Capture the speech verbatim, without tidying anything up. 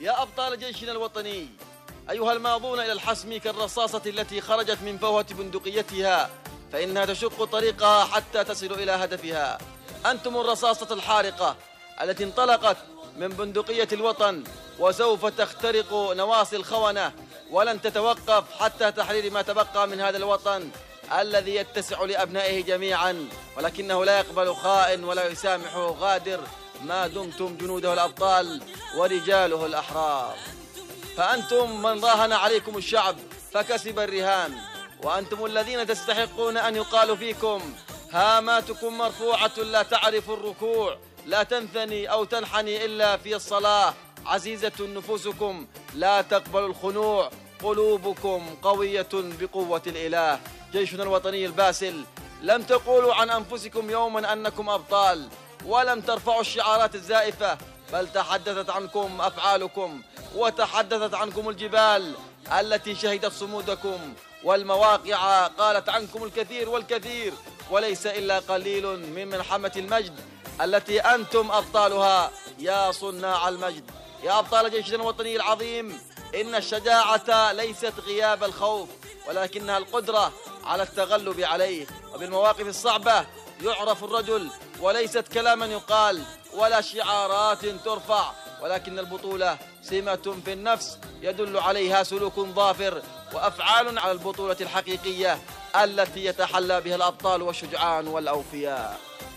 يا أبطال جيشنا الوطني، أيها الماضون إلى الحسم كالرصاصة التي خرجت من فوهة بندقيتها، فإنها تشق طريقها حتى تصل إلى هدفها. أنتم الرصاصة الحارقة التي انطلقت من بندقية الوطن، وسوف تخترق نواصي الخونة ولن تتوقف حتى تحرير ما تبقى من هذا الوطن الذي يتسع لأبنائه جميعا، ولكنه لا يقبل خائن ولا يسامحه غادر ما دمتم جنوده الأبطال ورجاله الأحرار. فأنتم من راهن عليكم الشعب فكسب الرهان، وأنتم الذين تستحقون أن يقال فيكم هاماتكم مرفوعة لا تعرف الركوع، لا تنثني أو تنحني إلا في الصلاة، عزيزة نفوسكم لا تقبل الخنوع، قلوبكم قوية بقوة الإله. جيشنا الوطني الباسل، لم تقولوا عن أنفسكم يوما أنكم أبطال، ولم ترفعوا الشعارات الزائفة، بل تحدثت عنكم أفعالكم، وتحدثت عنكم الجبال التي شهدت صمودكم، والمواقع قالت عنكم الكثير والكثير، وليس إلا قليل من ملحمة المجد التي أنتم أبطالها يا صناع المجد. يا أبطال جيشنا الوطني العظيم، إن الشجاعة ليست غياب الخوف، ولكنها القدرة على التغلب عليه، وبالمواقف الصعبة يعرف الرجل، وليست كلاما يقال ولا شعارات ترفع، ولكن البطولة سمة في النفس يدل عليها سلوك ظافر، وأفعال على البطولة الحقيقية التي يتحلى بها الأبطال والشجعان والأوفياء.